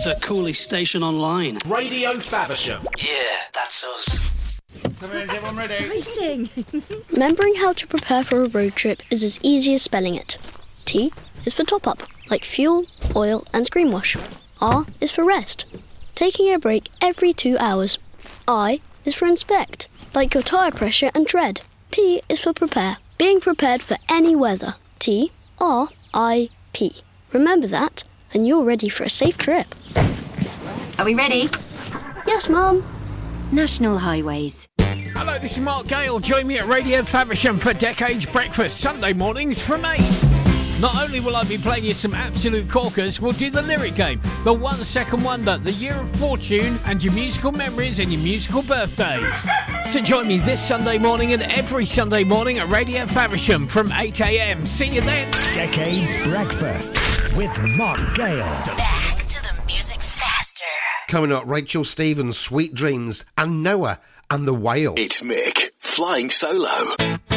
the coolest station online. Radio Faversham. Yeah, that's us. Come in, everyone ready? Exciting! Remembering how to prepare for a road trip is as easy as spelling it. T is for top up, like fuel, oil and screen wash. R is for rest, taking a break every 2 hours. I is for inspect, like your tyre pressure and tread. P is for prepare, being prepared for any weather. T, R, I, P. Remember that, and you're ready for a safe trip. Are we ready? Yes, Mum. National Highways. Hello, this is Mark Gale. Join me at Radio Faversham for Decades Breakfast, Sunday mornings from 8. Not only will I be playing you some absolute corkers, we'll do the lyric game, the 1 second wonder, the year of fortune, and your musical memories and your musical birthdays. So join me this Sunday morning and every Sunday morning at Radio Faversham from 8 a.m. See you then. Decades Breakfast with Mark Gale. Back to the music faster. Coming up, Rachel Stevens, Sweet Dreams, and Noah and the Whale. It's Mick, flying solo.